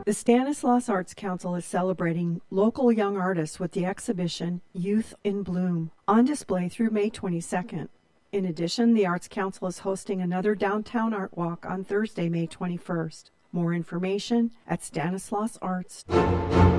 The Stanislaus Arts Council is celebrating local young artists with the exhibition Youth in Bloom, on display through May 22nd. In addition, the Arts Council is hosting another downtown art walk on Thursday, May 21st. More information at stanislausarts.com.